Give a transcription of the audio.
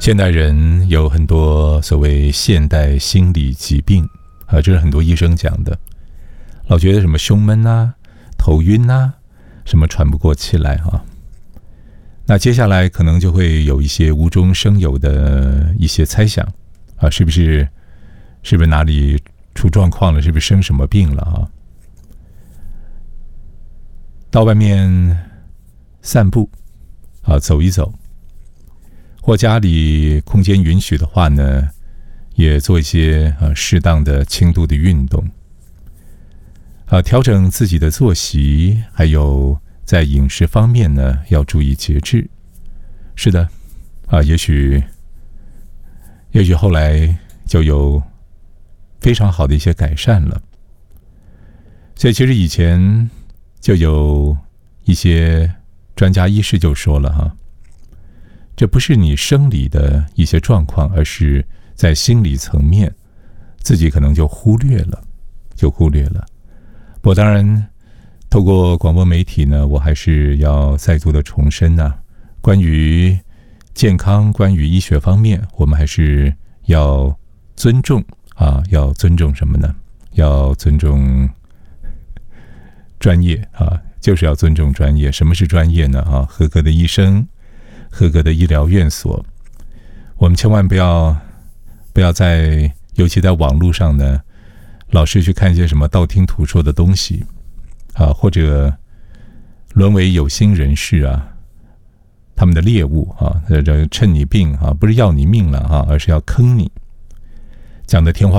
现代人有很多所谓现代心理疾病这是很多医生讲的，老觉得什么胸闷啊、头晕啊，什么喘不过气来那接下来可能就会有一些无中生有的一些猜想是不是哪里出状况了，是不是生什么病了到外面散步走一走，或家里空间允许的话呢，也做一些适当的轻度的运动调整自己的作息，还有在饮食方面呢要注意节制。是的也许后来就有非常好的一些改善了。所以其实以前就有一些专家医师就说了这不是你生理的一些状况，而是在心理层面自己可能就忽略了。不过当然透过广播媒体呢，我还是要再度的重申关于健康，关于医学方面，我们还是要尊重要尊重什么呢？要尊重专业就是要尊重专业。什么是专业呢？合格的医生，合格的医疗院所。我们千万不要在，尤其在网络上呢，老是去看一些什么道听途说的东西或者沦为有心人士他们的猎物趁你病不是要你命了而是要坑你，讲的天花